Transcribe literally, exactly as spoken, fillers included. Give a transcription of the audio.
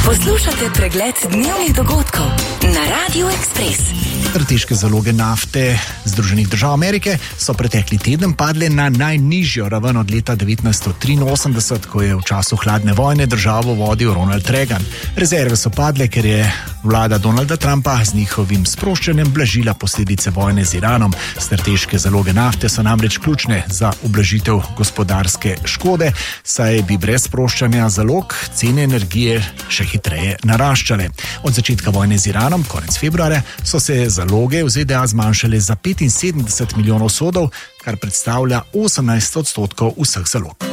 Poslušate pregled dnevnih dogodkov na Radiu Ekspres. Strateške zaloge nafte Združenih držav Amerike so pretekli teden padle na najnižjo raven od leta devetnajststo triinosemdeset, ko je v času hladne vojne državo vodil Ronald Reagan. Rezerve so padle, ker je vlada Donalda Trumpa z njihovim sproščanjem blažila posledice vojne z Iranom. Strateške zaloge nafte so namreč ključne za ublažitev gospodarske škode, saj bi brez sproščanja zalog cene energije še hitreje naraščale. Od začetka vojne z Iranom, konec februarja, so se zaloge v Z D A zmanjšale za petinsedemdeset milijonov sodov, kar predstavlja osemnajst odstotkov vseh zalog.